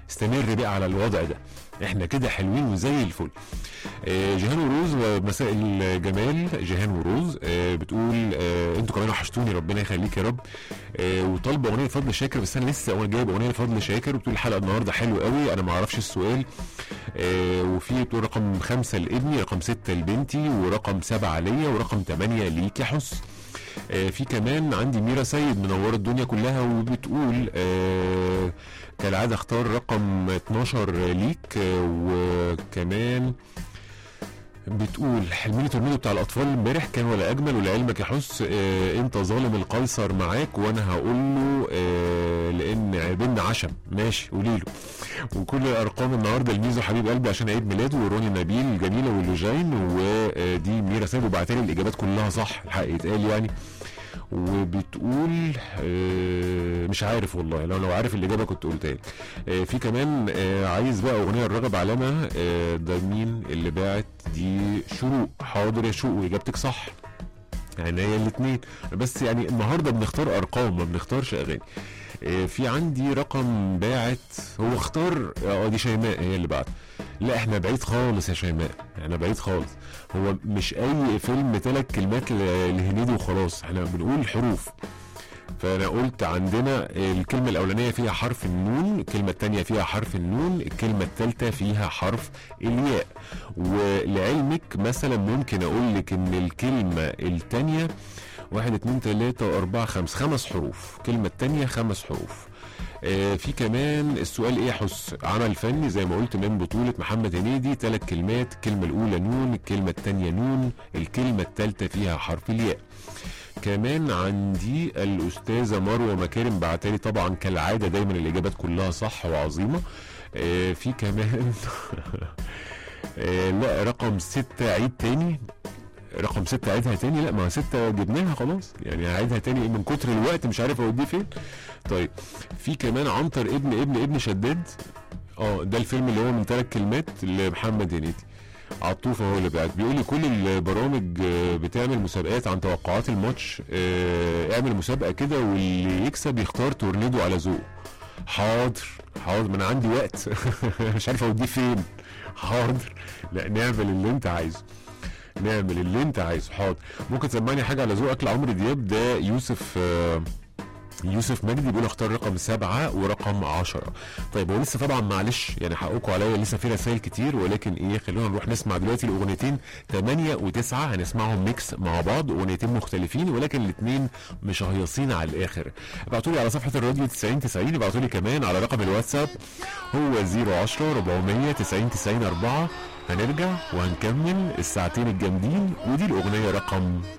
استمر بقى على الوضع ده، احنا كده حلوين وزي الفل. جيهان وروز، ومساء الجمال جيهان وروز. بتقول انتوا كمان وحشتوني، ربنا يخليك يا رب. وطالبه اغنيه فضل شاكر، بس انا لسه جايب اغنيه لفضل شاكر. بتقول الحلقه النهارده حلو قوي، انا ما اعرفش السؤال. وفي بتقول رقم 5 لابني، رقم 6 لبنتي، ورقم 7 ليا، ورقم 8 ليك يا حس. في كمان عندي ميرا سيد منوره الدنيا كلها، وبتقول كالعاده اختار رقم 12 ليك. وكمان بتقول حلميني تورنيدو بتاع الاطفال امبارح كان ولا اجمل، ولعلمك يا حس انت ظالم القيصر معاك، وانا هقول له لان بينا عشم. ماشي قولي له. وكل الارقام النهارده لميزو حبيب قلبي عشان عيد ميلاده، وروني نبيل الجميله واللوجين، ودي ميرا سيد وبعتلي الاجابات كلها صح الحق يتقال يعني. وبتقول مش عارف والله، لو عارف الاجابه كنت قلتها لك. في كمان عايز بقى اغنيه الرغب علامه. ده مين اللي باعت دي؟ شروق. حاضر يا شروق، واجابتك صح يعني هي الاثنين، بس يعني النهارده بنختار ارقام ما بنختارش اغاني. في عندي رقم باعت، هو اختار دي شيماء هي اللي بعت. لا احنا بعيد خالص يا شيماء، احنا بعيد خالص. هو مش اي فيلم 3 كلمات لهنيدي وخلاص، احنا بنقول حروف. فانا قلت عندنا الكلمه الاولانيه فيها حرف النون، الكلمه الثانيه فيها حرف النون، الكلمه الثالثه فيها حرف الياء. ولعلمك مثلا ممكن اقول لك ان الكلمه الثانيه 1 2 3 4 5 5 حروف، الكلمه الثانيه 5 حروف. في كمان السؤال ايه يا حس؟ عمل فني زي ما قلت من بطولة محمد هنيدي، 3 كلمات، الكلمة الأولى نون، الكلمة الثانية نون، الكلمة الثالثة فيها حرف الياء. كمان عندي الأستاذة مروة مكارم بعتالي طبعا كالعادة دايما الإجابات كلها صح وعظيمة. في كمان لا رقم 6 عيد تاني، رقم 6 عيدها تاني. لا ما 6 جبناها خلاص يعني، هعيدها تاني من كتر الوقت مش عارف اوديه فين. طيب في كمان عنتر ابن شداد. ده الفيلم اللي هو من 3 كلمات لمحمد هنيدي. عطوف هو اللي بعت، بيقول لي كل البرامج بتعمل مسابقات عن توقعات الماتش، اعمل مسابقه كده واللي يكسب يختار تورنيدو على ذوقه. حاضر ما انا عندي وقت مش عارف اوديه فين. حاضر، لا نعمل اللي انت عايزه، نعمل اللي انت عايزه. حاضر. ممكن تسمعني حاجه على ذوقك لعمرو دياب؟ ده يوسف مجدي بيقول اختار رقم 7 ورقم 10. طيب هو لسه طبعا معلش يعني حقكم عليا، لسه في رسائل كتير، ولكن خلونا نروح نسمع دلوقتي الاغنيتين 8 و9 هنسمعهم ميكس مع بعض، اغنيتين مختلفين ولكن الاثنين مشهيصين على الاخر. ابعتوا لي على صفحه الراديو 9090، ابعتوا لي كمان على رقم الواتساب هو 010 400 90 90 4. هنرجع وهنكمل الساعتين الجامدين، ودي الاغنيه رقم